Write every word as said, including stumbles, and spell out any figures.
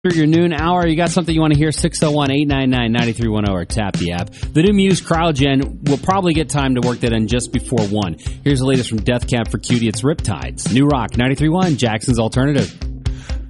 Through your noon hour, you got something you want to hear, six oh one, eight nine nine, nine three one oh or tap the app. The new Muse Cryogen will probably get time to work that in just before one. Here's the latest from Death Cab for Cutie. It's Riptides. New Rock, ninety-three point one, Jackson's Alternative.